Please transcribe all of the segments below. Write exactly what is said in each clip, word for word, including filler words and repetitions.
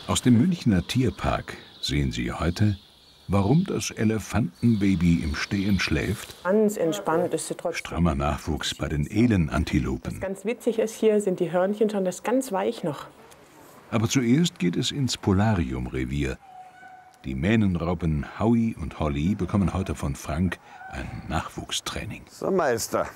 Aus dem Münchner Tierpark sehen Sie heute, warum das Elefantenbaby im Stehen schläft. Ganz entspannt ist sie trotzdem. Strammer Nachwuchs bei den Elenantilopen. Was ganz witzig ist hier, sind die Hörnchen schon das ganz weich noch. Aber zuerst geht es ins Polariumrevier. Die Mähnenraupen Howie und Holly bekommen heute von Frank ein Nachwuchstraining. So, Meister.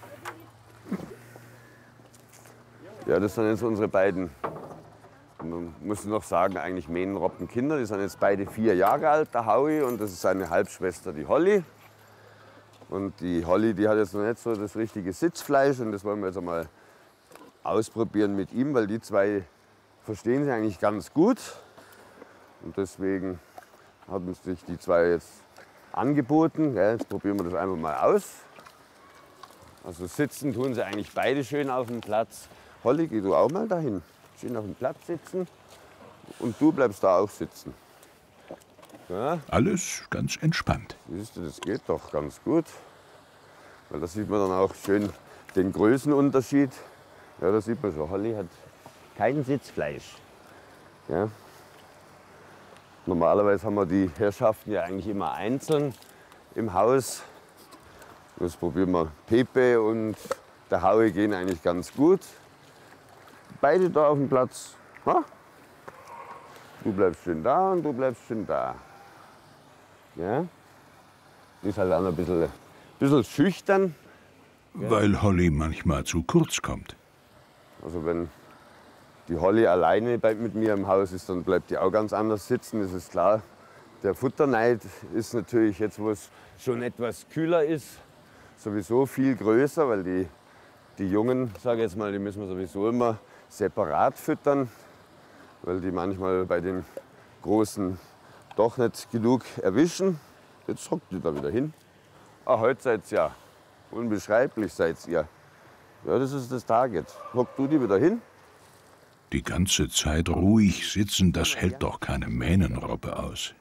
Ja, das sind jetzt unsere beiden, man muss noch sagen, eigentlich Mähnenrobbenkinder. Die sind jetzt beide vier Jahre alt, der Howie, und das ist seine Halbschwester, die Holly. Und die Holly, die hat jetzt noch nicht so das richtige Sitzfleisch, und das wollen wir jetzt einmal ausprobieren mit ihm, weil die zwei verstehen sich eigentlich ganz gut. Und deswegen hat uns sich die zwei jetzt angeboten. Ja, jetzt probieren wir das einfach mal aus. Also sitzen tun sie eigentlich beide schön auf dem Platz. Holly, geh du auch mal dahin. Schön auf dem Platz sitzen. Und du bleibst da auch sitzen. Ja. Alles ganz entspannt. Siehst du, das geht doch ganz gut. Weil da sieht man dann auch schön den Größenunterschied. Ja, da sieht man schon, Holly hat kein Sitzfleisch. Ja. Normalerweise haben wir die Herrschaften ja eigentlich immer einzeln im Haus. Das probieren wir. Pepe und der Howie gehen eigentlich ganz gut. Beide da auf dem Platz. Ha? Du bleibst schön da und du bleibst schön da. Ja? Die ist halt auch noch ein bisschen, ein bisschen schüchtern. Weil Holly manchmal zu kurz kommt. Also wenn die Holly alleine bei, mit mir im Haus ist, dann bleibt die auch ganz anders sitzen, das ist klar. Der Futterneid ist natürlich jetzt, wo es schon etwas kühler ist, sowieso viel größer, weil die, die Jungen, sage ich jetzt mal, die müssen wir sowieso immer separat füttern, weil die manchmal bei den Großen doch nicht genug erwischen. Jetzt hockt die da wieder hin. Ah, heute seid ihr ja unbeschreiblich, seid ihr. Ja, das ist das Target. Hock du die wieder hin. Die ganze Zeit ruhig sitzen, das hält doch keine Mähnenrobbe aus.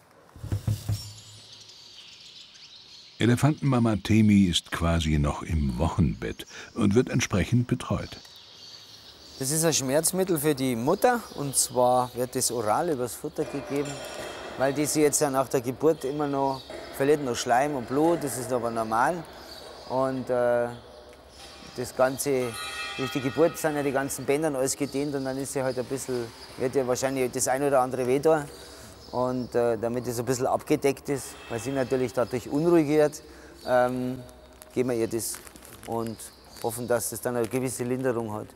Elefantenmama Temi ist quasi noch im Wochenbett und wird entsprechend betreut. Das ist ein Schmerzmittel für die Mutter, und zwar wird das oral übers Futter gegeben, weil die sie jetzt ja nach der Geburt immer noch verliert noch Schleim und Blut, das ist aber normal. Und äh, das Ganze, durch die Geburt sind ja die ganzen Bänder alles gedehnt, und dann ist sie halt ein bisschen, wird ja wahrscheinlich das ein oder andere weh tun. Und äh, damit es ein bisschen abgedeckt ist, weil sie natürlich dadurch unruhig wird, ähm, geben wir ihr das und hoffen, dass es dann eine gewisse Linderung hat.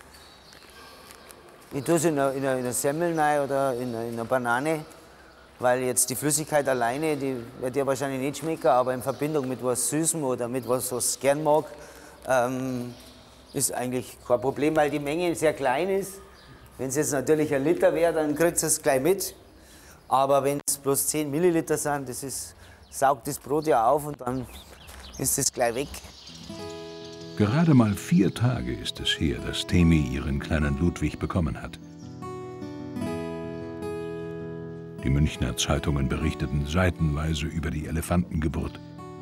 Ich tue es in eine, in eine, in eine Semmel rein oder in eine, in eine Banane, weil jetzt die Flüssigkeit alleine, die wird ja wahrscheinlich nicht schmecken, aber in Verbindung mit was Süßem oder mit was, was ich gern mag, ähm, ist eigentlich kein Problem, weil die Menge sehr klein ist. Wenn es jetzt natürlich ein Liter wäre, dann kriegt es gleich mit. Aber wenn es bloß zehn Milliliter sind, das ist, saugt das Brot ja auf und dann ist es gleich weg. Gerade mal vier Tage ist es her, dass Temi ihren kleinen Ludwig bekommen hat. Die Münchner Zeitungen berichteten seitenweise über die Elefantengeburt.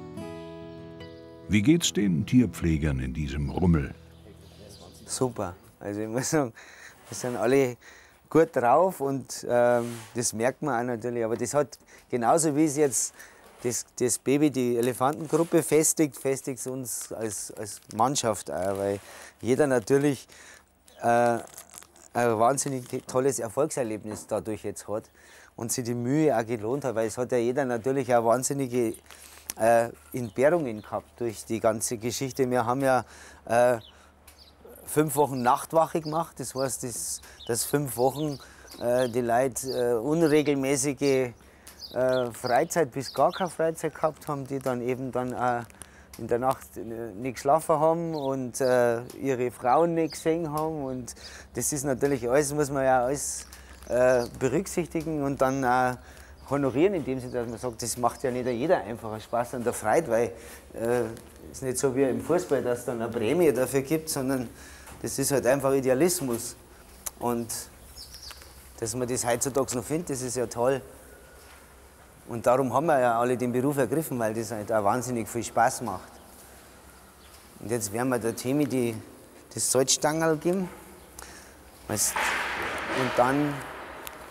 Wie geht's den Tierpflegern in diesem Rummel? Super. Also ich muss sagen, wir sind alle gut drauf, und ähm, das merkt man auch natürlich. Aber das hat, genauso wie es jetzt das, das Baby die Elefantengruppe festigt, festigt es uns als, als Mannschaft auch, weil jeder natürlich äh, ein wahnsinnig tolles Erfolgserlebnis dadurch jetzt hat und sich die Mühe auch gelohnt hat, weil es hat ja jeder natürlich auch wahnsinnige äh, Entbehrungen gehabt durch die ganze Geschichte. Wir haben ja äh, fünf Wochen Nachtwache gemacht, das heißt, dass, dass fünf Wochen äh, die Leute äh, unregelmäßige äh, Freizeit bis gar keine Freizeit gehabt haben, die dann eben dann auch in der Nacht nicht geschlafen haben und äh, ihre Frauen nicht gesehen haben. Und das ist natürlich alles, muss man ja alles äh, berücksichtigen und dann auch honorieren, indem sie, dass man sagt, das macht ja nicht jeder einfach Spaß an der Freude, weil es äh, ist nicht so wie im Fußball, dass es dann eine Prämie dafür gibt, sondern das ist halt einfach Idealismus. Und dass man das heutzutage noch findet, das ist ja toll. Und darum haben wir ja alle den Beruf ergriffen, weil das halt auch wahnsinnig viel Spaß macht. Und jetzt werden wir der Temi die, das Salzstangerl geben. Und dann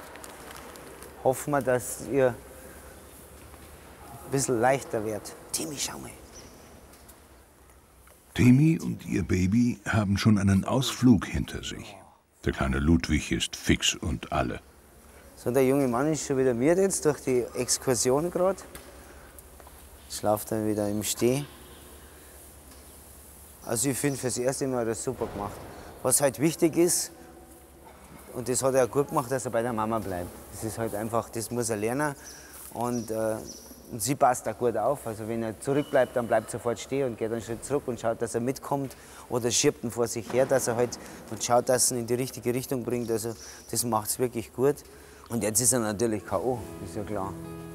hoffen wir, dass ihr ein bisschen leichter wird. Timmy, schau mal. Timmy und ihr Baby haben schon einen Ausflug hinter sich. Der kleine Ludwig ist fix und alle. So, der junge Mann ist schon wieder müde jetzt durch die Exkursion gerade. Schlaft dann wieder im Steh. Also ich finde, fürs erste Mal hat er das super gemacht. Was halt wichtig ist, und das hat er gut gemacht, dass er bei der Mama bleibt. Das ist halt einfach, das muss er lernen. Und, äh, und sie passt da gut auf. Also wenn er zurückbleibt, dann bleibt er sofort stehen und geht einen Schritt zurück und schaut, dass er mitkommt. Oder schiebt ihn vor sich her, dass er halt und schaut, dass er ihn in die richtige Richtung bringt. Also das macht es wirklich gut. Und jetzt ist er natürlich K O, ist ja klar.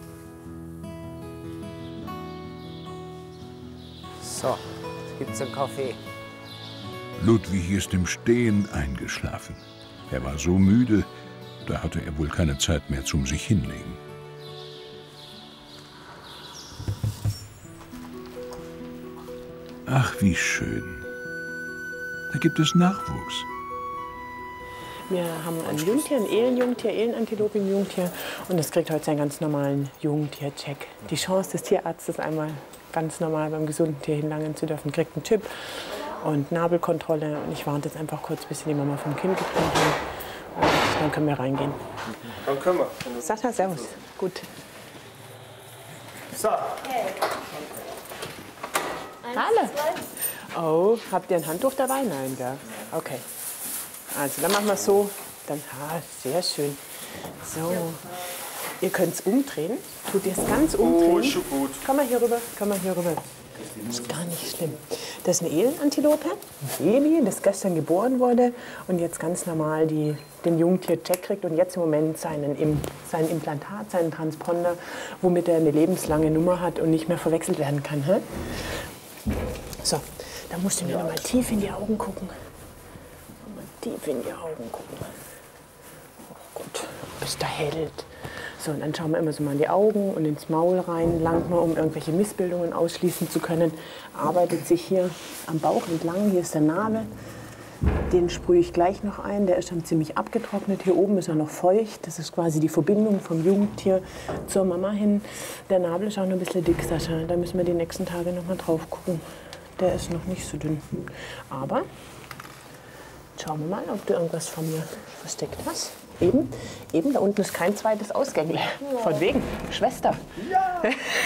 So, jetzt gibt's einen Kaffee. Ludwig ist im Stehen eingeschlafen. Er war so müde, da hatte er wohl keine Zeit mehr zum sich hinlegen. Ach, wie schön. Da gibt es Nachwuchs. Wir haben ein Jungtier, ein Elenjungtier, Elenantilope im Jungtier. Und das kriegt heute seinen ganz normalen Jungtiercheck. Die Chance des Tierarztes, einmal ganz normal beim gesunden Tier hinlangen zu dürfen, kriegt einen Chip und Nabelkontrolle. Und ich warte jetzt einfach kurz, bis die Mama vom Kind getrennt haben. Und dann können wir reingehen. Dann können wir. Sascha, servus. Gut. So. Hallo. Oh, habt ihr ein Handtuch dabei? Nein, gell? Okay. Also, dann machen wir es so. Dann, ah, sehr schön. So. Ihr könnt es umdrehen. Tut ihr es ganz umdrehen? Oh, ist schon gut. Komm mal hier rüber, komm mal hier rüber. Das ist gar nicht schlimm. Das ist eine Elenantilope, ein Baby, das gestern geboren wurde und jetzt ganz normal die, den Jungtier-Check kriegt und jetzt im Moment seinen, Im, sein Implantat, seinen Transponder, womit er eine lebenslange Nummer hat und nicht mehr verwechselt werden kann. Hä? So, da musst du mir noch mal tief in die Augen gucken. Mal tief in die Augen gucken. Oh Gott, bist du Held. So, und dann schauen wir immer so mal in die Augen und ins Maul rein, lang mal, um irgendwelche Missbildungen ausschließen zu können. Arbeitet sich hier am Bauch entlang, hier ist der Nabel. Den sprühe ich gleich noch ein, der ist schon ziemlich abgetrocknet. Hier oben ist er noch feucht, das ist quasi die Verbindung vom Jungtier zur Mama hin. Der Nabel ist auch noch ein bisschen dick, Sascha, da müssen wir die nächsten Tage noch mal drauf gucken. Der ist noch nicht so dünn. Aber schauen wir mal, ob du irgendwas von mir versteckt hast. Eben, eben, da unten ist kein zweites Ausgängle. Von wegen, Schwester. Ja.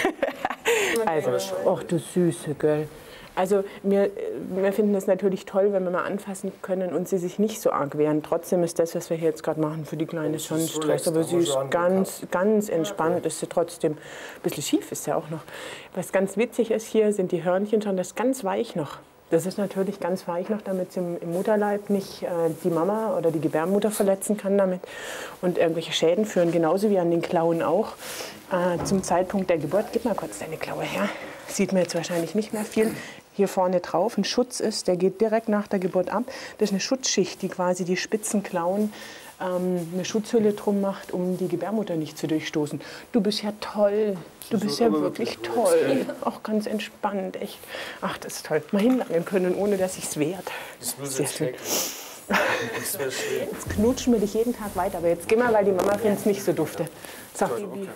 Also, ach du Süße, gell. Also wir, wir finden es natürlich toll, wenn wir mal anfassen können und sie sich nicht so arg wehren. Trotzdem ist das, was wir hier jetzt gerade machen, für die Kleine schon Stress. Aber sie ist ganz, ganz entspannt. Ist sie trotzdem ein bisschen schief ist sie auch noch. Was ganz witzig ist hier, sind die Hörnchen schon, das ist ganz weich noch. Das ist natürlich ganz weich noch, damit sie im, im Mutterleib nicht äh, die Mama oder die Gebärmutter verletzen kann damit und irgendwelche Schäden führen, genauso wie an den Klauen auch. Äh, zum Zeitpunkt der Geburt, gib mal kurz deine Klaue her, sieht man jetzt wahrscheinlich nicht mehr viel. Hier vorne drauf ein Schutz ist, der geht direkt nach der Geburt ab. Das ist eine Schutzschicht, die quasi die spitzen Klauen ähm, eine Schutzhülle drum macht, um die Gebärmutter nicht zu durchstoßen. Du bist ja toll, du bist ja wirklich toll. Auch ganz entspannt, echt. Ach, das ist toll. Mal hinlangen können, ohne dass sich's wehrt. Das muss Sehr jetzt schön. weg. Das wäre schön. Jetzt knutschen wir dich jeden Tag weiter, aber jetzt geh mal, weil die Mama findet es nicht so dufte. So, Baby.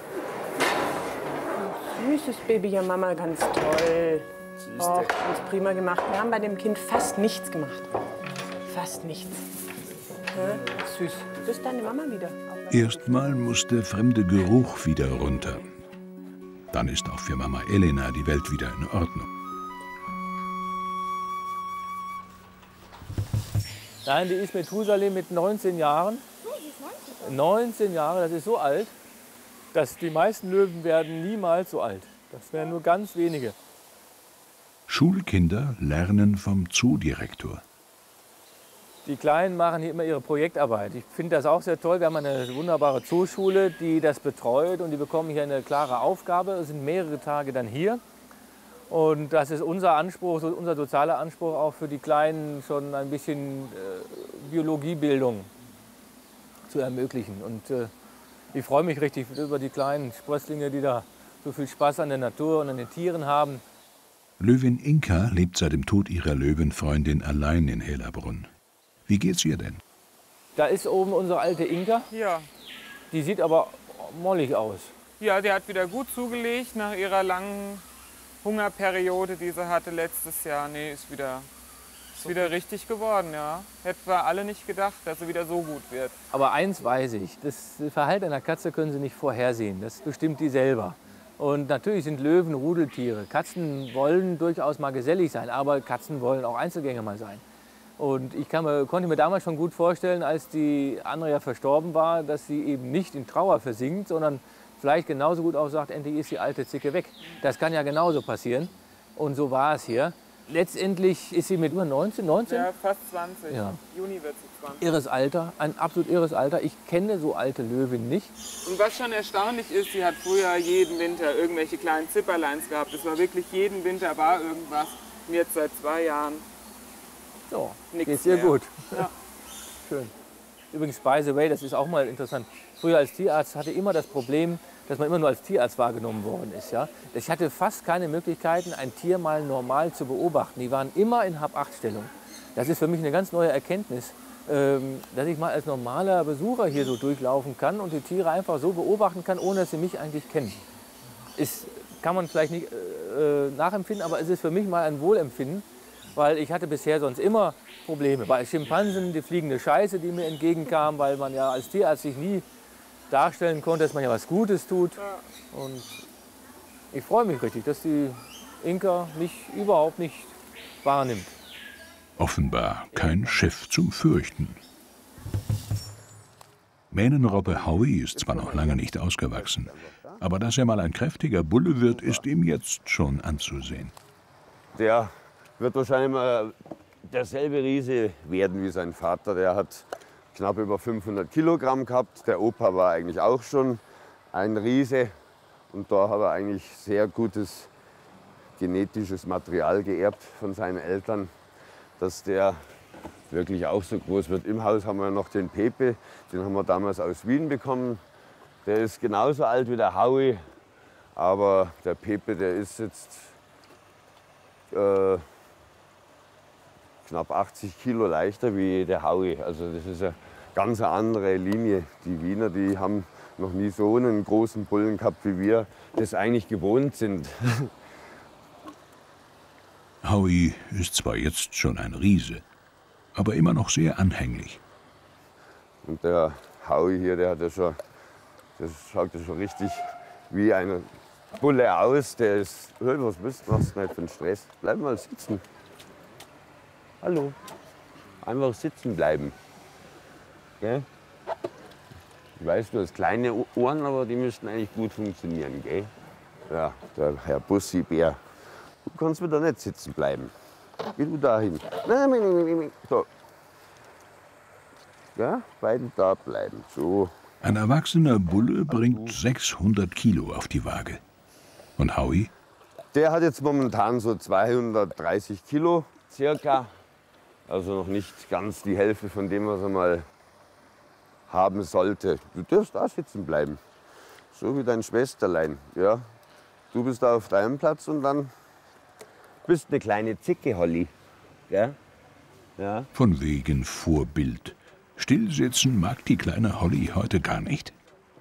Süßes Baby, ja Mama, ganz toll. Oh, ganz prima gemacht. Wir haben bei dem Kind fast nichts gemacht. Fast nichts. Ja, süß. Das ist deine Mama wieder. Erstmal muss der fremde Geruch wieder runter. Dann ist auch für Mama Elena die Welt wieder in Ordnung. Nein, die ist Methusalem mit neunzehn Jahren. neunzehn Jahre, das ist so alt, dass die meisten Löwen werden niemals so alt. Das wären nur ganz wenige. Schulkinder lernen vom Zoodirektor. Die Kleinen machen hier immer ihre Projektarbeit. Ich finde das auch sehr toll. Wir haben eine wunderbare Zooschule, die das betreut und die bekommen hier eine klare Aufgabe. Es sind mehrere Tage dann hier. Und das ist unser Anspruch, unser sozialer Anspruch auch für die Kleinen, schon ein bisschen äh, Biologiebildung zu ermöglichen. Und äh, ich freue mich richtig über die kleinen Sprösslinge, die da so viel Spaß an der Natur und an den Tieren haben. Löwin Inka lebt seit dem Tod ihrer Löwenfreundin allein in Hellerbrunn. Wie geht's ihr denn? Da ist oben unsere alte Inka. Ja. Die sieht aber mollig aus. Ja, die hat wieder gut zugelegt nach ihrer langen Hungerperiode, die sie hatte letztes Jahr. Nee, ist wieder, ist wieder richtig geworden, ja. Hätten wir alle nicht gedacht, dass sie wieder so gut wird. Aber eins weiß ich, das Verhalten einer Katze können Sie nicht vorhersehen. Das bestimmt die selber. Und natürlich sind Löwen Rudeltiere. Katzen wollen durchaus mal gesellig sein, aber Katzen wollen auch Einzelgänger mal sein. Und ich kann mir, konnte mir damals schon gut vorstellen, als die andere ja verstorben war, dass sie eben nicht in Trauer versinkt, sondern vielleicht genauso gut auch sagt, endlich ist die alte Zicke weg. Das kann ja genauso passieren. Und so war es hier. Letztendlich ist sie mit über neunzehn, neunzehn? Ja, fast zwanzig. Ja. Juni wird sie zwanzig. Irres Alter, ein absolut irres Alter. Ich kenne so alte Löwen nicht. Und was schon erstaunlich ist, sie hat früher jeden Winter irgendwelche kleinen Zipperleins gehabt. Es war wirklich jeden Winter war irgendwas. Und jetzt seit zwei Jahren So, nichts geht's ihr mehr. gut. Ja. Schön. Übrigens, by the way, das ist auch mal interessant. Früher als Tierarzt hatte ich immer das Problem, dass man immer nur als Tierarzt wahrgenommen worden ist. Ja? Ich hatte fast keine Möglichkeiten, ein Tier mal normal zu beobachten. Die waren immer in Hab-acht-Stellung. Das ist für mich eine ganz neue Erkenntnis, ähm, dass ich mal als normaler Besucher hier so durchlaufen kann und die Tiere einfach so beobachten kann, ohne dass sie mich eigentlich kennen. Ist, kann man vielleicht nicht äh, nachempfinden, aber es ist für mich mal ein Wohlempfinden, weil ich hatte bisher sonst immer Probleme. Bei Schimpansen die fliegende Scheiße, die mir entgegenkam, weil man ja als Tierarzt sich nie darstellen konnte, dass man ja was Gutes tut. Und ich freue mich richtig, dass die Inka mich überhaupt nicht wahrnimmt. Offenbar kein Chef zum Fürchten. Mähnenrobbe Howie ist zwar noch lange nicht ausgewachsen, aber dass er mal ein kräftiger Bulle wird, ist ihm jetzt schon anzusehen. Der wird wahrscheinlich mal derselbe Riese werden wie sein Vater. Der hat knapp über fünfhundert Kilogramm gehabt. Der Opa war eigentlich auch schon ein Riese. Und da hat er eigentlich sehr gutes genetisches Material geerbt von seinen Eltern, dass der wirklich auch so groß wird. Im Haus haben wir noch den Pepe, den haben wir damals aus Wien bekommen. Der ist genauso alt wie der Howie, aber der Pepe, der ist jetzt äh, knapp achtzig Kilo leichter wie der Howie. Also das ist eine ganz andere Linie. Die Wiener, die haben noch nie so einen großen Bullen gehabt, wie wir das eigentlich gewohnt sind. Howie ist zwar jetzt schon ein Riese, aber immer noch sehr anhänglich. Und der Howie hier, der hat ja schon, das schaut ja schon richtig wie ein Bulle aus. Der ist, hey, was bist du, was ist denn für ein Stress? Bleib mal sitzen. Hallo. Einfach sitzen bleiben. Gell? Ich weiß, du hast kleine Ohren, aber die müssten eigentlich gut funktionieren. Gell? Ja, der Herr Bussi-Bär. Du kannst wieder nicht sitzen bleiben. Geh du dahin. So. Ja, beide da bleiben. So. Ein erwachsener Bulle bringt sechshundert Kilo auf die Waage. Und Howie? Der hat jetzt momentan so zweihundertdreißig Kilo circa. Also noch nicht ganz die Hälfte von dem, was er mal haben sollte. Du darfst da sitzen bleiben. So wie dein Schwesterlein. Ja. Du bist da auf deinem Platz und dann bist eine kleine Zicke, Holly. Ja? Ja. Von wegen Vorbild. Stillsitzen mag die kleine Holly heute gar nicht.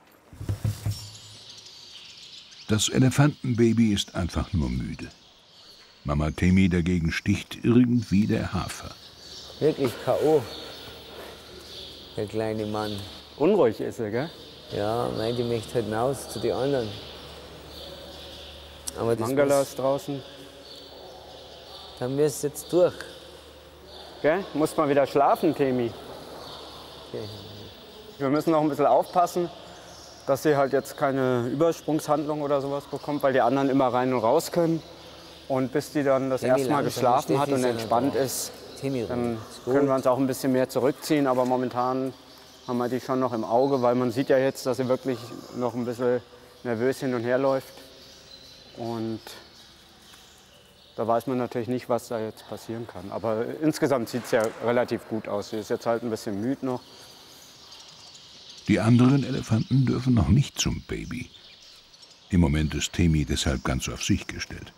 Das Elefantenbaby ist einfach nur müde. Mama Temi dagegen sticht irgendwie der Hafer. Wirklich K O der kleine Mann. Unruhig ist er, gell? Ja, nein, die möchte halt hinaus zu den anderen. Aber das Mangala muss, ist draußen. da müsst ihr jetzt durch. Gell? Muss mal wieder schlafen, Temi. Okay. Wir müssen noch ein bisschen aufpassen, dass sie halt jetzt keine Übersprungshandlung oder sowas bekommt, weil die anderen immer rein und raus können. Und bis die dann das Temi, erste Mal langsam, geschlafen hat Steffi und ist ja entspannt noch da. ist, Temi, dann ist gut. können wir uns auch ein bisschen mehr zurückziehen. Aber momentan haben wir die schon noch im Auge, weil man sieht ja jetzt, dass sie wirklich noch ein bisschen nervös hin und her läuft. Und da weiß man natürlich nicht, was da jetzt passieren kann. Aber insgesamt sieht es ja relativ gut aus. Sie ist jetzt halt ein bisschen müde noch. Die anderen Elefanten dürfen noch nicht zum Baby. Im Moment ist Temi deshalb ganz auf sich gestellt.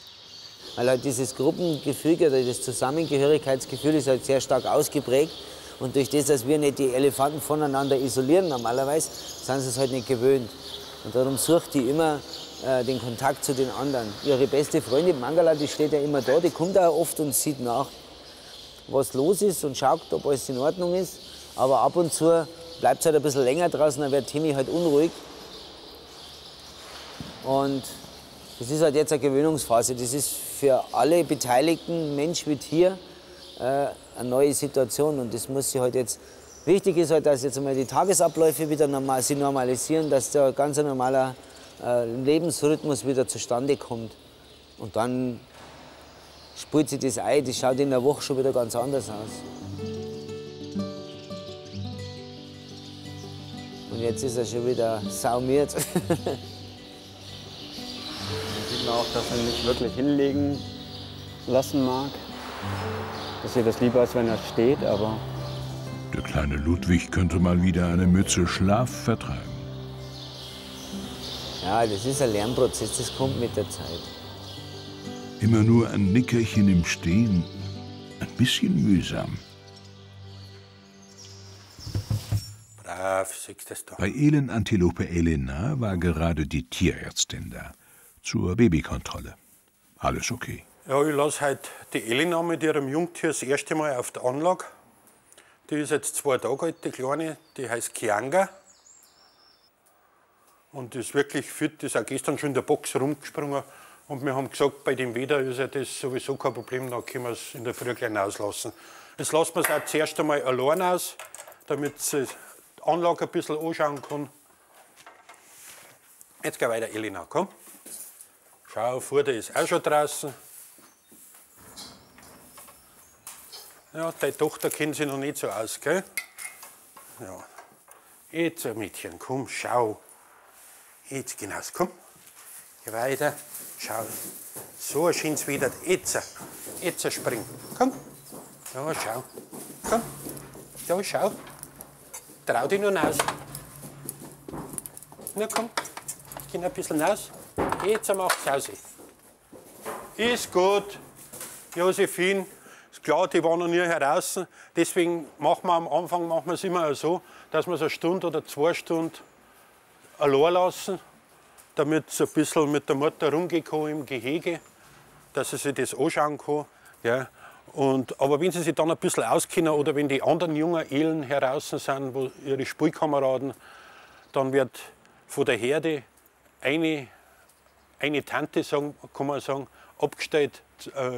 Weil halt dieses Gruppengefüge oder das Zusammengehörigkeitsgefühl ist halt sehr stark ausgeprägt. Und durch das, dass wir nicht die Elefanten voneinander isolieren normalerweise, sind sie es halt nicht gewöhnt. Und darum sucht die immer äh, den Kontakt zu den anderen. Ihre beste Freundin Mangala, die steht ja immer da, die kommt auch oft und sieht nach, was los ist und schaut, ob alles in Ordnung ist. Aber ab und zu bleibt es halt ein bisschen länger draußen, dann wird Timmy halt unruhig. Und das ist halt jetzt eine Gewöhnungsphase. Das ist für alle Beteiligten, Mensch wie Tier, äh, eine neue Situation. Und das muss sich halt jetzt, wichtig ist halt, dass jetzt einmal die Tagesabläufe wieder normal, sich normalisieren, dass der ganz normaler äh, Lebensrhythmus wieder zustande kommt. Und dann spielt sich das ein, das schaut in der Woche schon wieder ganz anders aus. Und jetzt ist er schon wieder saumiert. Da sieht man auch, dass er nicht wirklich hinlegen lassen mag. Dass ihr das lieber ist, wenn er steht, aber... Der kleine Ludwig könnte mal wieder eine Mütze Schlaf vertragen. Ja, das ist ein Lernprozess, das kommt mit der Zeit. Immer nur ein Nickerchen im Stehen, ein bisschen mühsam. Brav, siehst du das da. Bei Elenantilope Elena war gerade die Tierärztin da, zur Babykontrolle. Alles okay. Ja, ich lasse heute die Elena mit ihrem Jungtier das erste Mal auf der Anlage. Die ist jetzt zwei Tage alt, die Kleine, die heißt Kianga. Und ist wirklich fit, die ist auch gestern schon in der Box rumgesprungen. Und wir haben gesagt, bei dem Wetter ist ja das sowieso kein Problem, da können wir es in der Früh gleich auslassen. Jetzt lassen wir es auch zuerst einmal allein aus, damit sie die Anlage ein bisschen anschauen kann. Jetzt geh weiter, Elena, komm. Schau, Futter ist auch schon draußen. Ja, deine Tochter kennt sich noch nicht so aus, gell? Ja. Jetzt, ein Mädchen, komm, schau. Jetzt hinaus, komm. Geh weiter, schau. So ein schönes Wetter. Jetzt, jetzt spring. Komm. Ja, schau. Komm. Ja, schau. Trau dich nun aus. Na komm, geh ein bisschen raus. Jetzt macht's aus. Ist gut. Josephine, ist klar, die waren noch nie heraus. Deswegen machen wir am Anfang machen wir es immer so, dass wir es eine Stunde oder zwei Stunden allein lassen, damit sie ein bisschen mit der Mutter rumgehen kann im Gehege, dass sie sich das anschauen kann. Ja. Und, aber wenn sie sich dann ein bisschen auskennen oder wenn die anderen jungen Elen heraus sind, wo ihre Spielkameraden, dann wird von der Herde eine, eine Tante, sagen, kann man sagen, abgestellt, äh,